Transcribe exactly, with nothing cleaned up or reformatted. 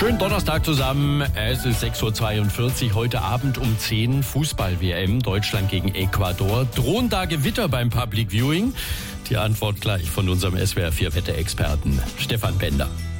Schönen Donnerstag zusammen. Es ist sechs Uhr zweiundvierzig. Heute Abend um zehn Fußball-W M. Deutschland gegen Ecuador. Drohen da Gewitter beim Public Viewing? Die Antwort gleich von unserem S W R vier Wetter-Experten Stefan Bender.